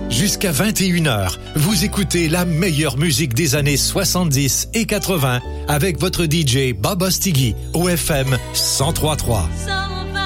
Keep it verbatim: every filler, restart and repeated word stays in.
Jusqu'à vingt et une heures, vous écoutez la meilleure musique des années soixante-dix et quatre-vingts avec votre D J Bob Ostigui au F M cent trois point trois.